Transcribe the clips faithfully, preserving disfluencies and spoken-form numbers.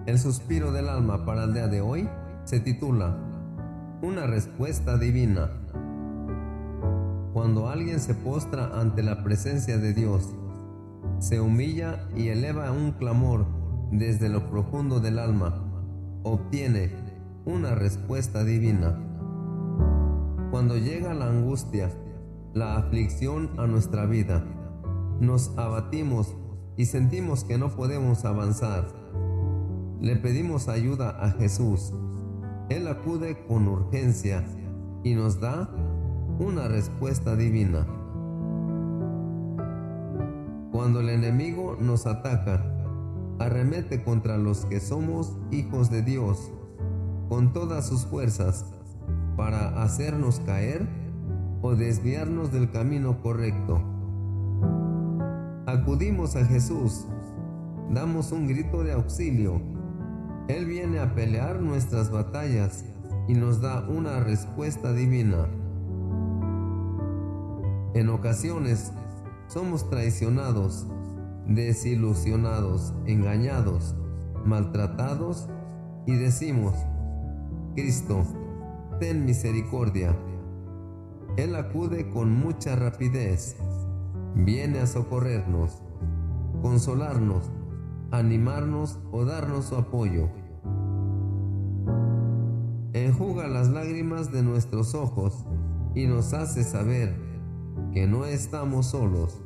El suspiro del alma para el día de hoy se titula Una respuesta divina. Cuando alguien se postra ante la presencia de Dios, se humilla y eleva un clamor desde lo profundo del alma, obtiene una respuesta divina. Cuando llega la angustia, la aflicción a nuestra vida, nos abatimos y sentimos que no podemos avanzar. Le pedimos ayuda a Jesús. Él acude con urgencia y nos da una respuesta divina. Cuando el enemigo nos ataca, arremete contra los que somos hijos de Dios con todas sus fuerzas para hacernos caer o desviarnos del camino correcto. Acudimos a Jesús, damos un grito de auxilio. Él viene a pelear nuestras batallas y nos da una respuesta divina. En ocasiones somos traicionados, desilusionados, engañados, maltratados y decimos: Cristo, ten misericordia. Él acude con mucha rapidez, viene a socorrernos, consolarnos, animarnos o darnos su apoyo. Enjuga las lágrimas de nuestros ojos y nos hace saber que no estamos solos.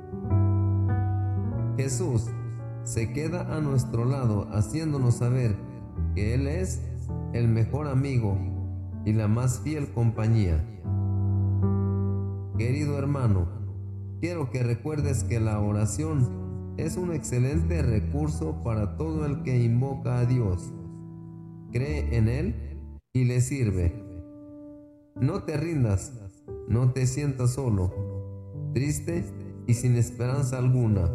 Jesús se queda a nuestro lado haciéndonos saber que Él es el mejor amigo y la más fiel compañía. Querido hermano, quiero que recuerdes que la oración es un excelente recurso para todo el que invoca a Dios, cree en Él y le sirve. No te rindas, no te sientas solo, triste y sin esperanza alguna.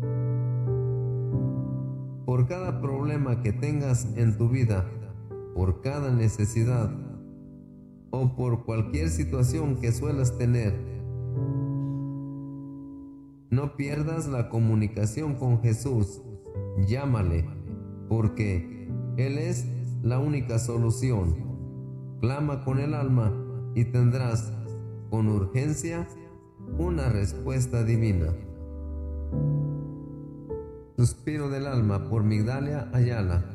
Por cada problema que tengas en tu vida, por cada necesidad o por cualquier situación que suelas tener, no pierdas la comunicación con Jesús. Llámale, porque Él es la única solución. Clama con el alma y tendrás con urgencia una respuesta divina. Suspiro del alma por Migdalia Ayala.